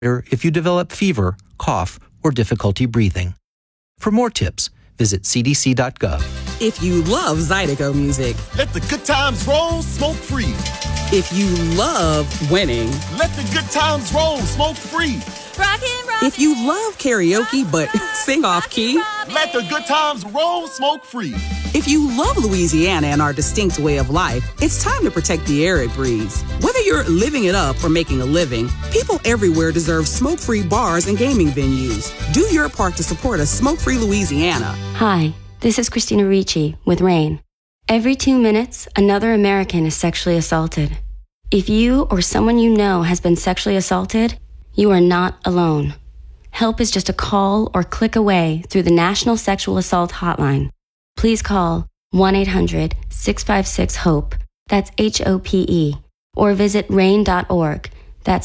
if you develop fever, cough, or difficulty breathing. For more tips, visit cdc.gov. If you love Zydeco music, let the good times roll smoke-free. If you love winning, let the good times roll smoke-free. If you love karaoke but sing off-key, let the good times roll smoke-free. If you love Louisiana and our distinct way of life, it's time to protect the air it breathes. Whether you're living it up or making a living, people everywhere deserve smoke-free bars and gaming venues. Do your part to support a smoke-free Louisiana. Hi, this is Christina Ricci with RAIN. Every 2 minutes, another American is sexually assaulted. If you or someone you know has been sexually assaulted, you are not alone. Help is just a call or click away through the National Sexual Assault Hotline. Please call 1-800-656-HOPE, that's HOPE, or visit RAIN.org, that's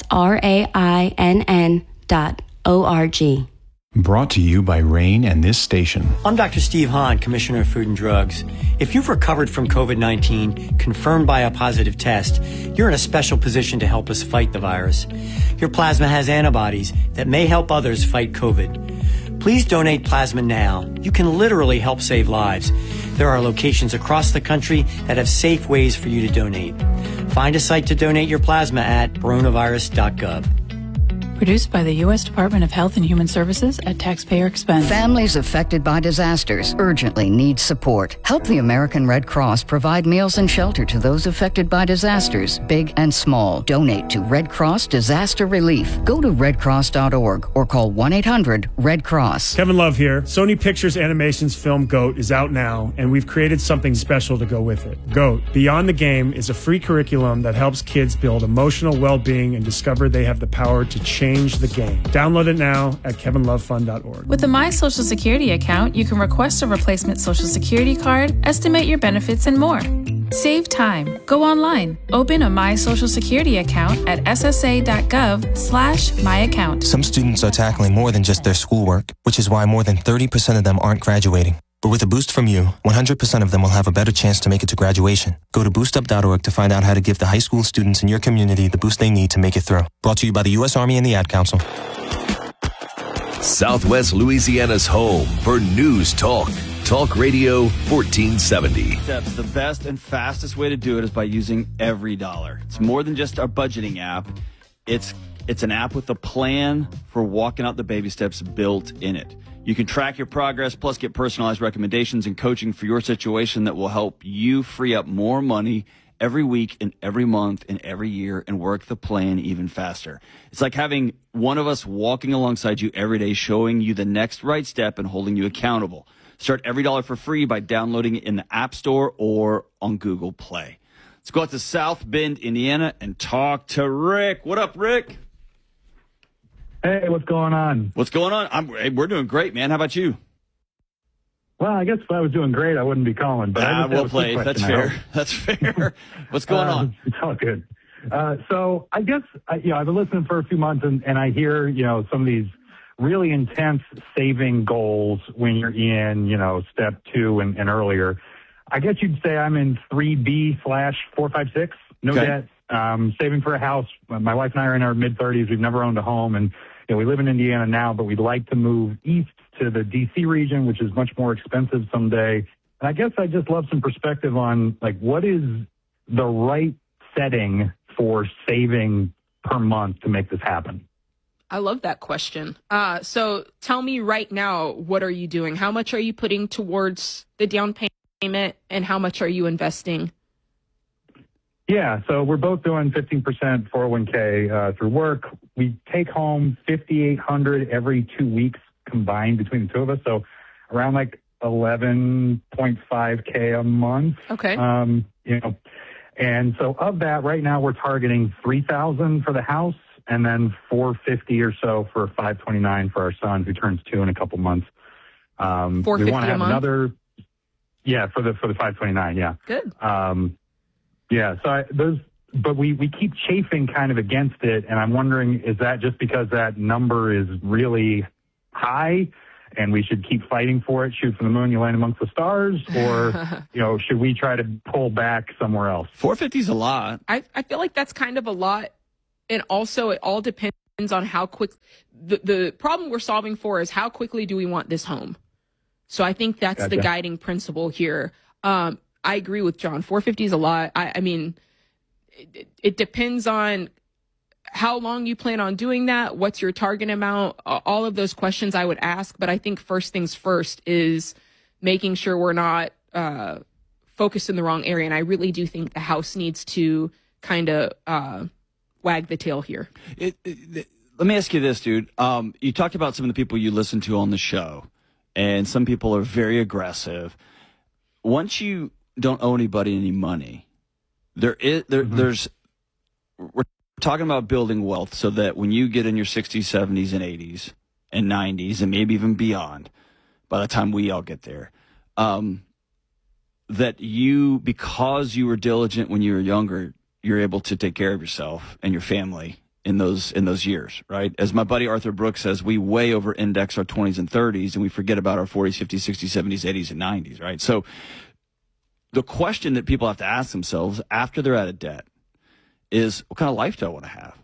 RAINN.org. Brought to you by RAIN and this station. I'm Dr. Steve Hahn, Commissioner of Food and Drugs. If you've recovered from COVID-19, confirmed by a positive test, you're in a special position to help us fight the virus. Your plasma has antibodies that may help others fight COVID. Please donate plasma now. You can literally help save lives. There are locations across the country that have safe ways for you to donate. Find a site to donate your plasma at coronavirus.gov. Produced by the U.S. Department of Health and Human Services at taxpayer expense. Families affected by disasters urgently need support. Help the American Red Cross provide meals and shelter to those affected by disasters, big and small. Donate to Red Cross Disaster Relief. Go to redcross.org or call 1-800-RED-CROSS. Kevin Love here. Sony Pictures Animation's film GOAT is out now, and we've created something special to go with it. GOAT, Beyond the Game, is a free curriculum that helps kids build emotional well-being and discover they have the power to change the game. Download it now at kevinlovefund.org. With the My Social Security account, you can request a replacement Social Security card, estimate your benefits, and more. Save time. Go online. Open a My Social Security account at ssa.gov/myaccount. Some students are tackling more than just their schoolwork, which is why more than 30% of them aren't graduating. But with a boost from you, 100% of them will have a better chance to make it to graduation. Go to boostup.org to find out how to give the high school students in your community the boost they need to make it through. Brought to you by the U.S. Army and the Ad Council. Southwest Louisiana's home for News Talk. Talk Radio 1470. Steps. The best and fastest way to do it is by using EveryDollar. It's more than just our budgeting app. It's an app with a plan for walking out the baby steps built in it. You can track your progress, plus get personalized recommendations and coaching for your situation that will help you free up more money every week and every month and every year and work the plan even faster. It's like having one of us walking alongside you every day, showing you the next right step and holding you accountable. Start EveryDollar for free by downloading it in the App Store or on Google Play. Let's go out to South Bend, Indiana, and talk to Rick. What up, Rick? Hey, what's going on? What's going on? We're doing great, man. How about you? Well, I guess if I was doing great, I wouldn't be calling. But well played. That's fair. That's fair. What's going on? It's all good. So I guess, I've been listening for a few months, and I hear, some of these really intense saving goals when you're in, step 2 and earlier. I guess you'd say I'm in 3B/456, no debt, saving for a house. My wife and I are in our mid-30s. We've never owned a home, and we live in Indiana now, but we'd like to move east to the D.C. region, which is much more expensive someday. And I guess I just love some perspective on, what is the right setting for saving per month to make this happen? I love that question. So tell me right now, what are you doing? How much are you putting towards the down payment, and how much are you investing? Yeah, so we're both doing 15% 401k through work. We take home $5,800 every 2 weeks combined between the two of us, so around $11.5k a month. Okay. And so of that, right now we're targeting $3,000 for the house, and then $450 or so for $529 for our son, who turns 2 in a couple months. $450 we want to have a month? another, for the $529, yeah. Good. Yeah, so but we keep chafing kind of against it, and I'm wondering, is that just because that number is really high and we should keep fighting for it, shoot for the moon, you land amongst the stars, or, should we try to pull back somewhere else? 450 is a lot. I feel like that's kind of a lot, and also it all depends on how quick the problem we're solving for is how quickly do we want this home. So I think that's the guiding principle here. I agree with John. 450 is a lot. I mean, it depends on how long you plan on doing that. What's your target amount? All of those questions I would ask. But I think first things first is making sure we're not focused in the wrong area. And I really do think the House needs to kind of wag the tail here. Let me ask you this, dude. You talked about some of the people you listen to on the show, and some people are very aggressive. Once you don't owe anybody any money, there's we're talking about building wealth so that when you get in your 60s, 70s, and 80s, and 90s, and maybe even beyond, by the time we all get there, that you, because you were diligent when you were younger, you're able to take care of yourself and your family in those years, right? As my buddy Arthur Brooks says, we way over index our 20s and 30s, and we forget about our 40s, 50s, 60s, 70s, 80s, and 90s, right? So the question that people have to ask themselves after they're out of debt is, what kind of life do I want to have?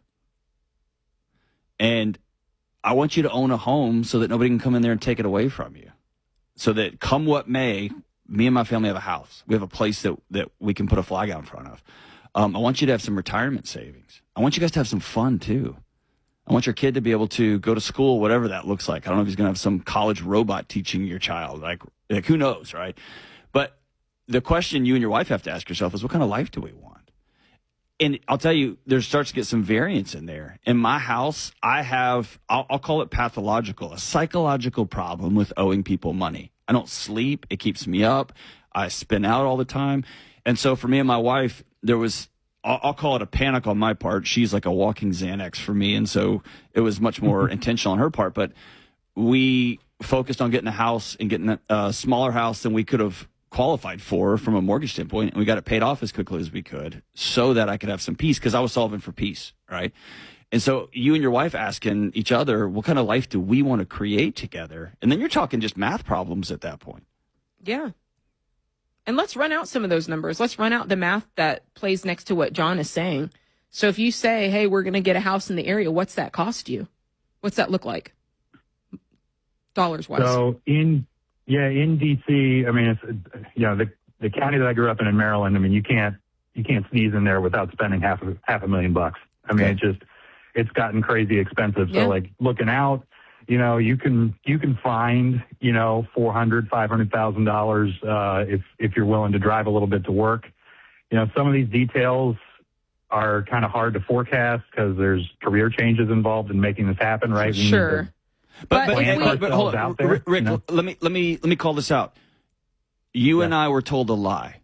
And I want you to own a home so that nobody can come in there and take it away from you. So that come what may, me and my family have a house. We have a place that we can put a flag out in front of. I want you to have some retirement savings. I want you guys to have some fun too. I want your kid to be able to go to school, whatever that looks like. I don't know if he's going to have some college robot teaching your child. Like who knows, right? But the question you and your wife have to ask yourself is, what kind of life do we want? And I'll tell you, there starts to get some variance in there. In my house, I have, I'll call it pathological, a psychological problem with owing people money. I don't sleep. It keeps me up. I spin out all the time. And so for me and my wife, there was, I'll call it a panic on my part. She's like a walking Xanax for me. And so it was much more intentional on her part. But we focused on getting a house and getting a smaller house than we could have qualified for from a mortgage standpoint, and we got it paid off as quickly as we could so that I could have some peace, because I was solving for peace, right? And so you and your wife asking each other, what kind of life do we want to create together? And then you're talking just math problems at that point. Yeah. And let's run out some of those numbers. Let's run out the math that plays next to what John is saying. So if you say, hey, we're going to get a house in the area, what's that cost you? What's that look like? Dollars-wise. So in D.C., I mean, it's, the county that I grew up in Maryland, I mean, you can't sneeze in there without spending half a $1,000,000. I mean, it's gotten crazy expensive. So like looking out, you can find, $400,000, $500,000 if you're willing to drive a little bit to work. Some of these details are kind of hard to forecast because there's career changes involved in making this happen, right? Sure. But hold on, Rick, let me call this out. You and I were told a lie.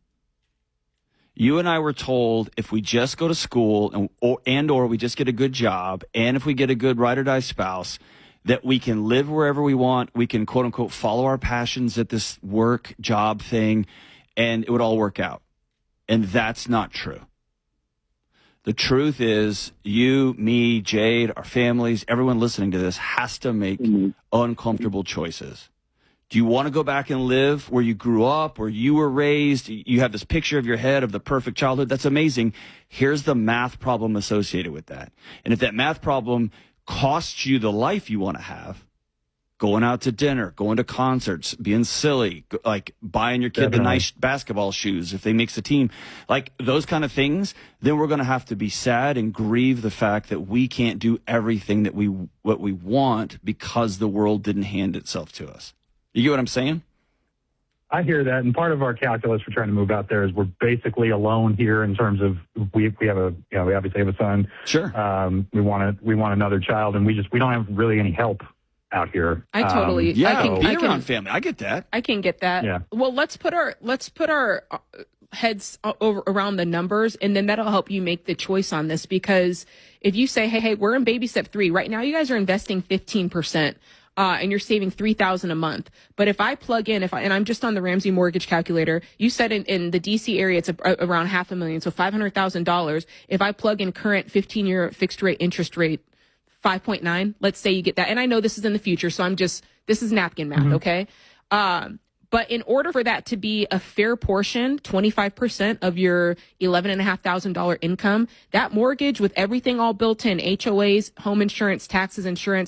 You and I were told if we just go to school or we just get a good job, and if we get a good ride or die spouse, that we can live wherever we want. We can, quote unquote, follow our passions at this work job thing, and it would all work out. And that's not true. The truth is, you, me, Jade, our families, everyone listening to this has to make uncomfortable choices. Do you want to go back and live where you grew up, where you were raised? You have this picture of your head of the perfect childhood. That's amazing. Here's the math problem associated with that. And if that math problem costs you the life you want to have, going out to dinner, going to concerts, being silly, like buying your kid the nice basketball shoes if they makes the team, like those kind of things, then we're going to have to be sad and grieve the fact that we can't do everything that what we want because the world didn't hand itself to us. You get what I'm saying? I hear that, and part of our calculus for trying to move out there is we're basically alone here in terms of we have we obviously have a son. Sure. We want another child, and we don't have really any help out here. I totally be around family. I get that. I can get that. Yeah. Well, let's put our heads around the numbers, and then that'll help you make the choice on this. Because if you say, hey, we're in baby step 3 right now, you guys are investing 15%. And you're saving $3,000 a month. But if I plug in, and I'm just on the Ramsey mortgage calculator, you said in the DC area, it's around $500,000. So $500,000. If I plug in current 15-year fixed rate interest rate, 5.9, let's say you get that. And I know this is in the future. So this is napkin math. Okay. But in order for that to be a fair portion, 25% of your $11,500 income, that mortgage with everything all built in, HOAs, home insurance, taxes, insurance,